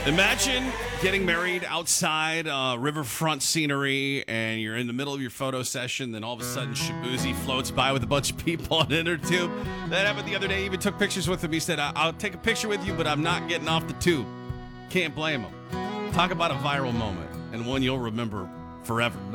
Imagine getting married outside riverfront scenery, and you're in the middle of your photo session. Then all of a sudden, Shabuzi floats by with a bunch of people on inner tube. That happened the other day. He even took pictures with him. He said, "I'll take a picture with you, but I'm not getting off the tube." Can't blame him. Talk about a viral moment, and one you'll remember forever.